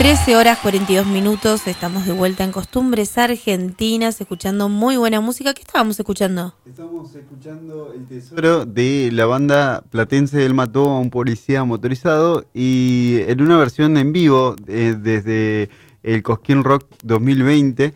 13:42, estamos de vuelta en Costumbres Argentinas, escuchando muy buena música. ¿Qué estábamos escuchando? Estamos escuchando El Tesoro de la banda platense Él Mató a un Policía Motorizado, y en una versión en vivo desde el Cosquín Rock 2020.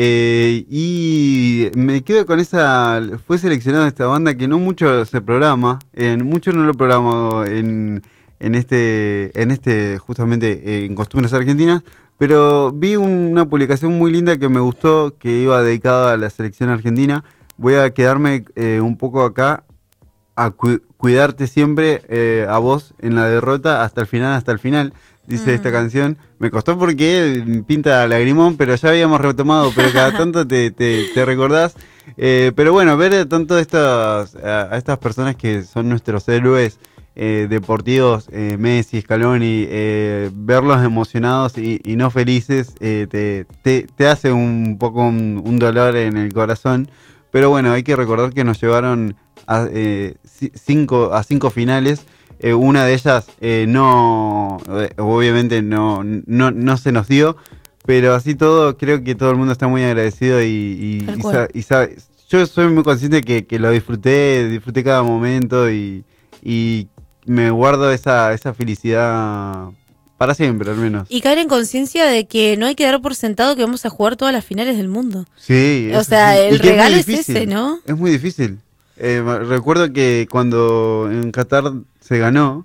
Y me quedo con esa. Fue seleccionada esta banda que no mucho se programa, mucho no lo programo en este justamente en Costumbres Argentinas, pero vi una publicación muy linda que me gustó, que iba dedicada a la selección argentina. Voy a quedarme un poco acá a cuidarte siempre, a vos en la derrota hasta el final, dice esta canción. Me costó porque pinta lagrimón, pero ya habíamos retomado, pero cada tanto te recordás. Pero bueno, ver tanto a estas personas que son nuestros héroes deportivos, Messi, Scaloni, verlos emocionados y no felices, te hace un poco un dolor en el corazón. Pero bueno, hay que recordar que nos llevaron a 5 finales. Una de ellas obviamente no se nos dio, pero así todo creo que todo el mundo está muy agradecido y sabe. Yo soy muy consciente que lo disfruté cada momento y me guardo esa felicidad para siempre, al menos. Y caer en conciencia de que no hay que dar por sentado que vamos a jugar todas las finales del mundo. Sí. O sea, el regalo es ese, ¿no? Es muy difícil. Recuerdo que cuando en Qatar se ganó,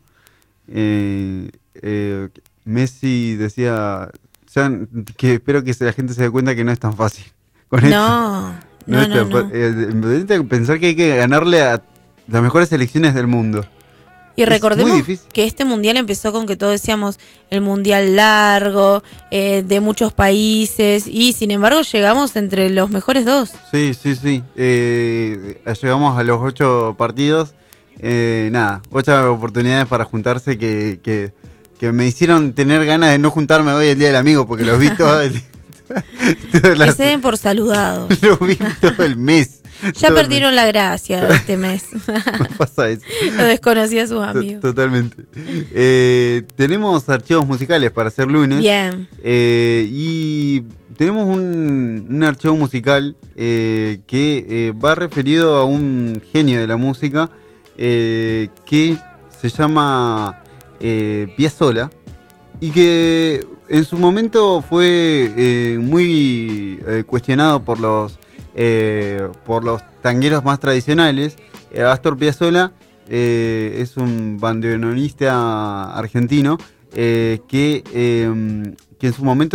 Messi decía que espero que la gente se dé cuenta que no es tan fácil. No. Pensar que hay que ganarle a las mejores selecciones del mundo. Y recordemos que este mundial empezó con que todos decíamos el mundial largo, de muchos países, y sin embargo llegamos entre los mejores 2. Sí. Llegamos a los 8 partidos. 8 oportunidades para juntarse que me hicieron tener ganas de no juntarme hoy el Día del Amigo, porque los vi todo el que se den por saludados. Los vi todo el mes. Ya perdieron la gracia de este mes. No pasa eso. Lo desconocí a sus amigos. Totalmente. Tenemos archivos musicales para hacer lunes. Bien. Y tenemos un archivo musical que va referido a un genio de la música que se llama Piazzolla, y que en su momento fue muy cuestionado por los tangueros más tradicionales. Astor Piazzolla es un bandoneonista argentino que en su momento